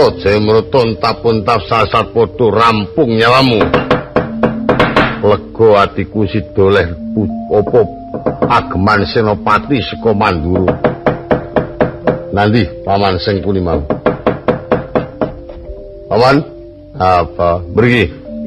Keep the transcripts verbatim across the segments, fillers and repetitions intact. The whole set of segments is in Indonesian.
Jemruton tapun-tap sasat podo rampung nyawamu. Lego atiku sidoleh opo ageman senopati saka Mandura. Nanti paman sing kuni mau. Paman, apa? Pergi.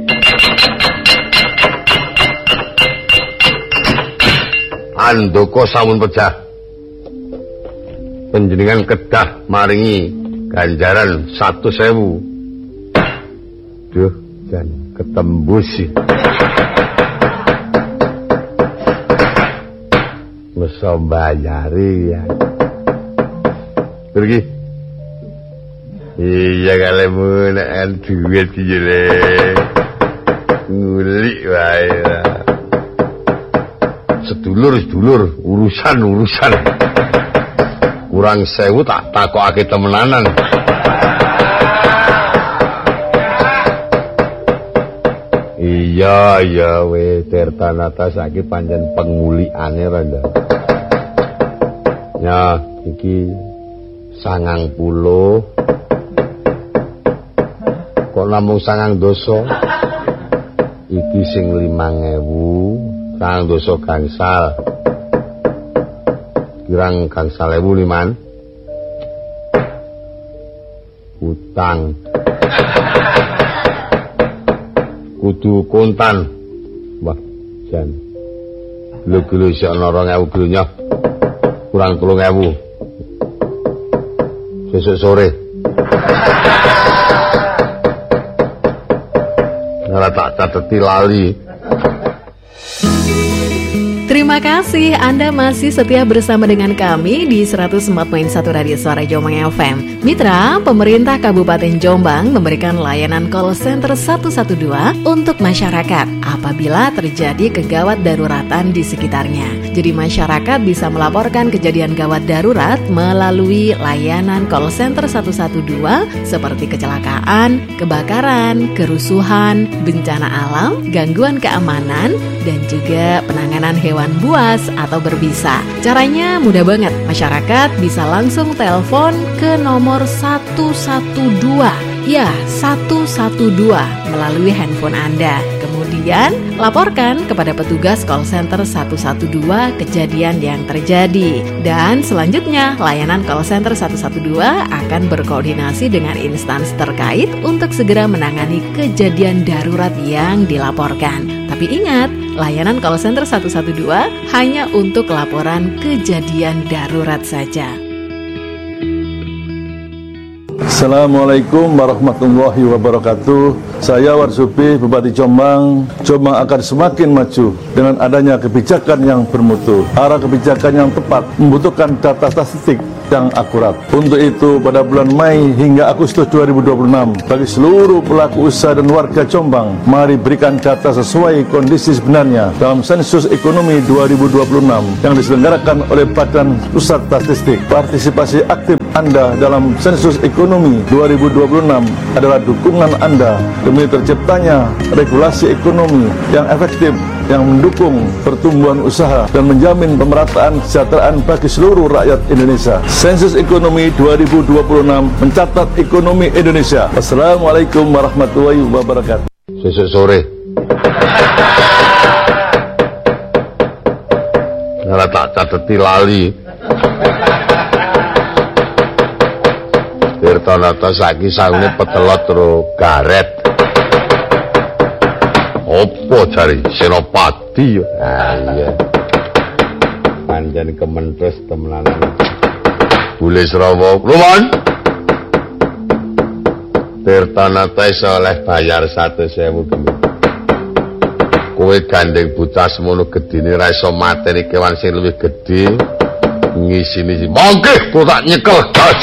Andoko sampun pejah. Panjenengan kedah maringi ganjaran satu sewu. Duh, dan ketembus sih. Masa bayari ya. Pergi. Iya kalemu nek duit iki le. Ngulik wae. Sedulur sedulur urusan urusan. Kurang sewu tak takokake temenanan. Iya iya we Tirtanata saiki pancen pengulikane randa. Ya iki sangang puluh. Kok namung sangang doso? Iki sing limang ewu, sangang doso gangsal. Kirang gangsal ewu liman. Utang. Kudu kontan. Wah, jan. Gelo-gelo isih ana rong ewu glonya. Kurang telung ewu. Besok sore. Ora tak cateti lali. Terima kasih Anda masih setia bersama dengan kami di seratus empat koma satu Radio Suara Jombang F M. Mitra, pemerintah Kabupaten Jombang memberikan layanan call center satu satu dua untuk masyarakat apabila terjadi kegawat daruratan di sekitarnya. Jadi masyarakat bisa melaporkan kejadian gawat darurat melalui layanan call center satu satu dua seperti kecelakaan, kebakaran, kerusuhan, bencana alam, gangguan keamanan, dan juga penanganan hewan buas atau berbisa. Caranya mudah banget. Masyarakat bisa langsung telepon ke nomor satu satu dua. Ya, satu satu dua melalui handphone Anda. Kemudian laporkan kepada petugas call center satu satu dua kejadian yang terjadi. Dan selanjutnya layanan call center satu satu dua akan berkoordinasi dengan instansi terkait untuk segera menangani kejadian darurat yang dilaporkan. Tapi ingat, layanan call center satu satu dua hanya untuk laporan kejadian darurat saja. Assalamualaikum warahmatullahi wabarakatuh. Saya Warsupi, Bupati Jombang. Jombang akan semakin maju dengan adanya kebijakan yang bermutu. Arah kebijakan yang tepat membutuhkan data statistik yang akurat. Untuk itu, pada bulan Mei hingga Agustus dua ribu dua puluh enam, bagi seluruh pelaku usaha dan warga Jombang, mari berikan data sesuai kondisi sebenarnya dalam sensus ekonomi dua ribu dua puluh enam yang diselenggarakan oleh Badan Pusat Statistik. Partisipasi aktif Anda dalam sensus ekonomi dua ribu dua puluh enam adalah dukungan Anda demi terciptanya regulasi ekonomi yang efektif yang mendukung pertumbuhan usaha dan menjamin pemerataan kesejahteraan bagi seluruh rakyat Indonesia. Sensus ekonomi dua ribu dua puluh enam mencatat ekonomi Indonesia. Wassalamualaikum warahmatullahi wabarakatuh. Besok sore. Ora tak cateti lali. Tirtanata saiki saune petelot ro garet. Opo cari senopati? Ah iya. Panjen kementres temenanan. Bule Srawa, Roman. Tirtanata iso oleh bayar satu sewu geni. Kowe gandeng bocah semono gedine ra iso mateni kewan sing luwih gedhe. Ngisini mongke kok tak nyekel gas.